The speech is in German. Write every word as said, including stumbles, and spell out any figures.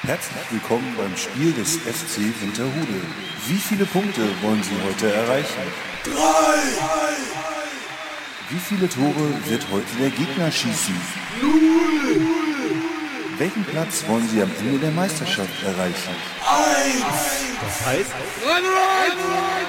Herzlich willkommen beim Spiel des F C Winterhude. Wie viele Punkte wollen Sie heute erreichen? Drei! Wie viele Tore wird heute der Gegner schießen? Null! Welchen Platz wollen Sie am Ende der Meisterschaft erreichen? Eins! Das heißt?